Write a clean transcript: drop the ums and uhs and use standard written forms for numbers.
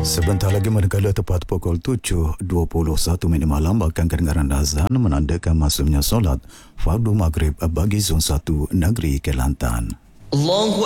Sebentar lagi manakala tepat pukul 7.21 malam akan kedengaran azan menandakan masuknya solat fardu maghrib bagi Zon 1 Negeri Kelantan. Allahu